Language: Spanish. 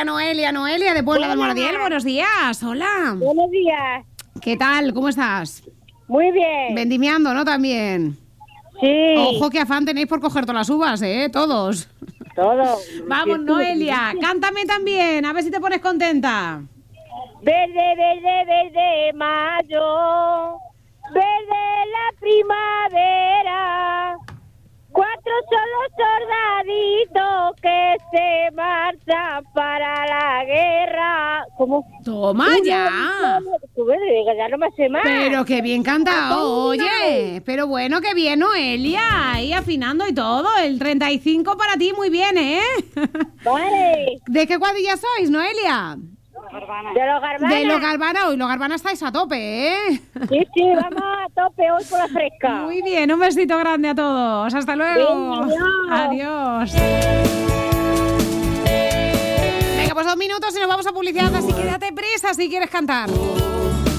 Noelia de Puebla del Moradiel. Buenos días, hola. Buenos días. ¿Qué tal? ¿Cómo estás? Muy bien. Vendimiando, ¿no? También. Sí. Ojo, qué afán tenéis por coger todas las uvas, todos. Todo. Vamos, Noelia, cántame también, a ver si te pones contenta. Verde, verde, verde, mayo. Verde la primavera. 4 son los soldaditos que se marchan para la guerra. ¿Cómo? Toma ya. Ya no me hace más. Pero qué bien cantado, oye. Pero bueno, qué bien, Noelia. Ahí afinando y todo. El 35 para ti, muy bien, ¿eh? Vale. ¿De qué cuadrilla sois, Noelia? De los Garbanas. De los Garbanas. Hoy los Garbanas estáis a tope, ¿eh? Sí, vamos a tope hoy con la fresca. Muy bien, un besito grande a todos. Hasta luego. Bien, adiós. Venga, pues 2 minutos y nos vamos a publicidad, así que date prisa si quieres cantar.